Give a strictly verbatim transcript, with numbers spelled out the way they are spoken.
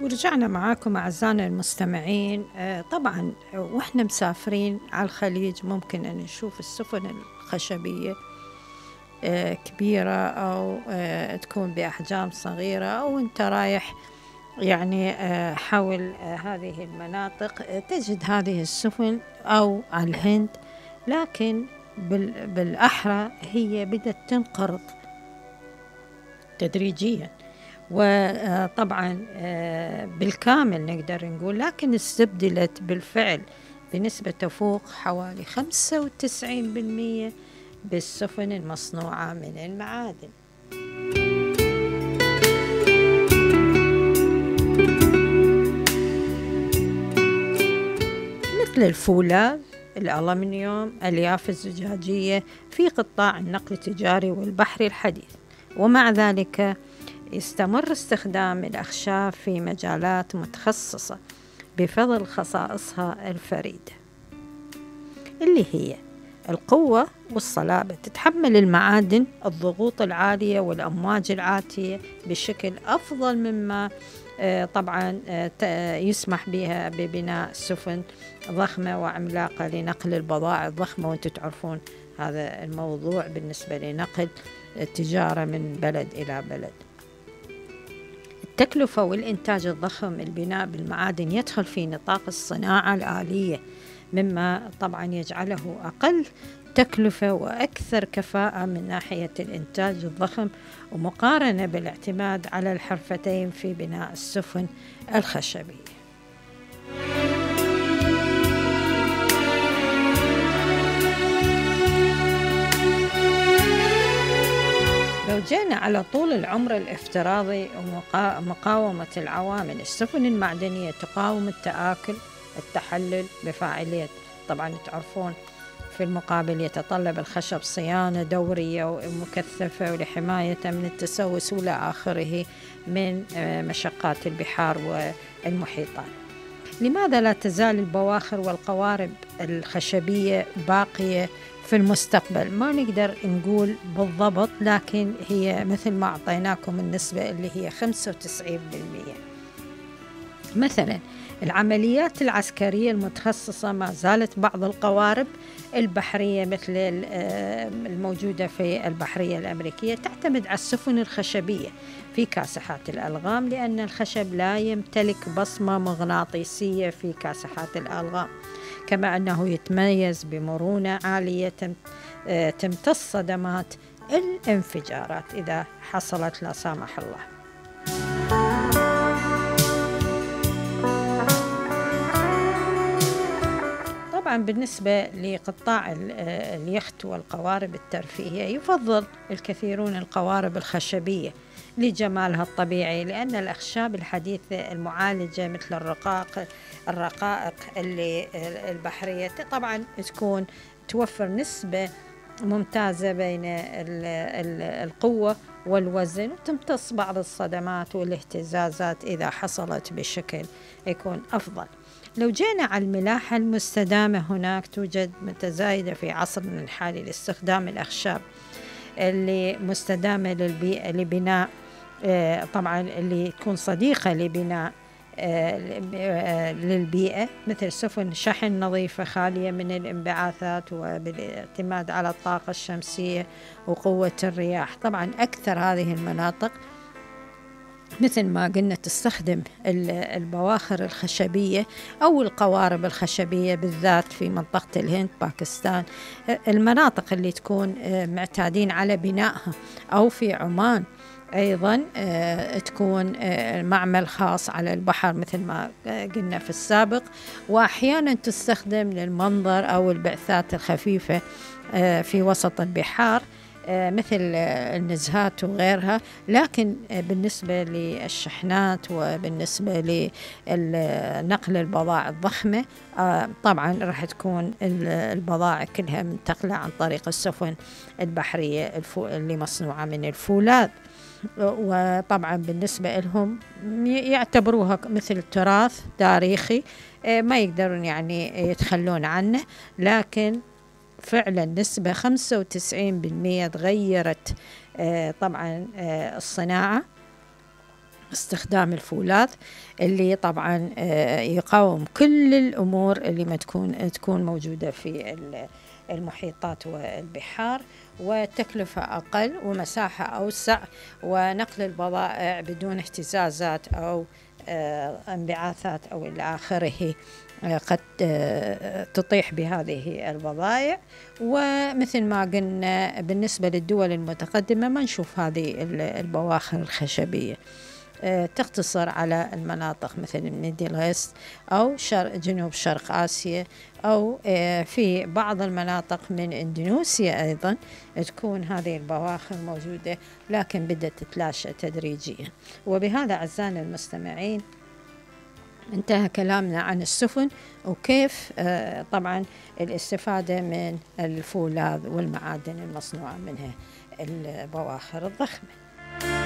ورجعنا معاكم أعزائنا المستمعين. آه طبعا وإحنا مسافرين على الخليج ممكن أن نشوف السفن الخشبية آه كبيرة أو آه تكون بأحجام صغيرة، أو أنت رايح يعني آه حول آه هذه المناطق آه تجد هذه السفن أو على الهند، لكن بالأحرى هي بدأت تنقرض تدريجيا، وطبعا بالكامل نقدر نقول، لكن استبدلت بالفعل بنسبة تفوق حوالي خمسة وتسعين بالمئة بالسفن المصنوعة من المعادن. مثل الفولاذ، الألمنيوم، الألياف الزجاجية في قطاع النقل التجاري والبحري الحديث. ومع ذلك يستمر استخدام الأخشاب في مجالات متخصصة بفضل خصائصها الفريدة، اللي هي القوة والصلابة. تتحمل المعادن الضغوط العالية والأمواج العاتية بشكل أفضل مما طبعا يسمح بها ببناء سفن ضخمة وعملاقة لنقل البضائع الضخمة، وانتم تعرفون هذا الموضوع بالنسبة لنقل التجارة من بلد إلى بلد. التكلفة والإنتاج الضخم، البناء بالمعادن يدخل في نطاق الصناعة الآلية، مما طبعا يجعله أقل تكلفة وأكثر كفاءة من ناحية الإنتاج الضخم، ومقارنة بالاعتماد على الحرفتين في بناء السفن الخشبية. لو جينا على طول العمر الافتراضي ومقاومة العوامل، السفن المعدنية تقاوم التآكل التحلل بفاعلية. طبعا تعرفون في المقابل يتطلب الخشب صيانة دورية ومكثفة ولحماية من التسوس وإلى آخره من مشقات البحار والمحيطات. لماذا لا تزال البواخر والقوارب الخشبية باقية في المستقبل؟ ما نقدر نقول بالضبط، لكن هي مثل ما أعطيناكم النسبة اللي هي خمسة وتسعين بالمئة. مثلا العمليات العسكرية المتخصصة ما زالت بعض القوارب البحرية مثل الموجودة في البحرية الأمريكية تعتمد على السفن الخشبية في كاسحات الألغام، لأن الخشب لا يمتلك بصمة مغناطيسية في كاسحات الألغام، كما أنه يتميز بمرونة عالية تمتص صدمات الانفجارات إذا حصلت لا سامح الله. طبعا بالنسبة لقطاع اليخت والقوارب الترفيهية يفضل الكثيرون القوارب الخشبية لجمالها الطبيعي، لأن الأخشاب الحديثة المعالجة مثل الرقائق الرقائق اللي البحرية طبعا تكون توفر نسبة ممتازة بين القوة والوزن، وتمتص بعض الصدمات والاهتزازات إذا حصلت بشكل يكون أفضل. لو جينا على الملاحة المستدامة، هناك توجد متزايدة في عصرنا الحالي لاستخدام الأخشاب اللي مستدامة للبيئة لبناء طبعا اللي تكون صديقة لبناء للبيئة، مثل سفن شحن نظيفة خالية من الانبعاثات وبالاعتماد على الطاقة الشمسية وقوة الرياح. طبعا أكثر هذه المناطق مثل ما قلنا تستخدم البواخر الخشبية أو القوارب الخشبية، بالذات في منطقة الهند، باكستان، المناطق اللي تكون معتادين على بنائها، أو في عمان أيضا تكون معمل خاص على البحر مثل ما قلنا في السابق، وأحيانا تستخدم للمنظر أو البعثات الخفيفة في وسط البحار مثل النزهات وغيرها. لكن بالنسبة للشحنات وبالنسبة لنقل البضائع الضخمة طبعا راح تكون البضائع كلها منتقلة عن طريق السفن البحرية اللي مصنوعة من الفولاذ، وطبعا بالنسبة لهم يعتبروها مثل تراث تاريخي ما يقدرون يعني يتخلون عنه. لكن فعلا نسبة خمسة وتسعين بالمئة تغيرت طبعا الصناعة استخدام الفولاذ اللي طبعا يقاوم كل الأمور اللي ما تكون تكون موجودة في المحيطات والبحار، وتكلفة أقل ومساحة أوسع، ونقل البضائع بدون اهتزازات أو انبعاثات أو إلى آخره قد تطيح بهذه البضائع. ومثل ما قلنا بالنسبة للدول المتقدمة ما نشوف هذه البواخر الخشبية، تقتصر على المناطق مثل الميدل إيست أو شرق جنوب شرق آسيا، أو في بعض المناطق من إندونيسيا أيضا تكون هذه البواخر موجودة، لكن بدأت تتلاشى تدريجيا. وبهذا أعزائنا المستمعين انتهى كلامنا عن السفن، وكيف طبعا الاستفادة من الفولاذ والمعادن المصنوعة منها البواخر الضخمة.